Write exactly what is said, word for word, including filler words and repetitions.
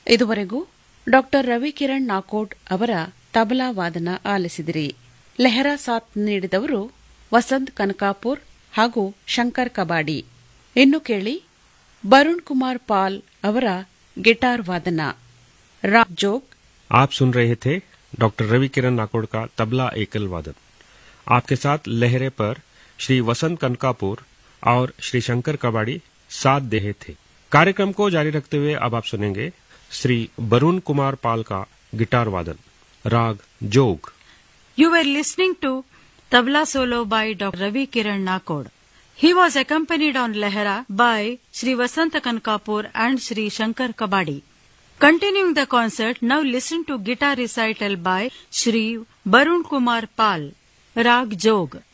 ಇದುವರೆಗೂ ಡಾಕ್ಟರ್ ರವಿಕಿರಣ್ ನಾಕೋಡ್ ಅವರ ತಬಲಾ ವಾದನ ಆಲಿಸಿದಿರಿ. ಲೆಹರಾ ಸಾಥ್ ನೀಡಿದವರು ವಸಂತ್ ಕನಕಾಪುರ್ ಹಾಗೂ ಶಂಕರ್ ಕಬಾಡಿ. ಇನ್ನು ಕೇಳಿ ಬರುಣ್ ಕುಮಾರ್ ಪಾಲ್ ಅವರ ಗಿಟಾರ್ ವಾದನ. ರಾಗ್ ಜೋಗ್. आप सुन रहे थे डॉक्टर रविकिरण नाकोड का तबला एकल वादन. आपके साथ लहरे पर श्री वसंत कनकापुर और श्री शंकर कबाड़ी साथ देहे थे. कार्यक्रम को जारी रखते हुए अब आप सुनेंगे श्री बरुण कुमार पाल का गिटार वादन, राग जोग. You were listening to tabla solo by Doctor Ravi Kiran Nakod. He was accompanied on Lehra by Shri Vasant Kankapur and Shri Shankar Kabadi. Continuing the concert, now listen to guitar recital by Shri Barun Kumar Pal, Rag Jog.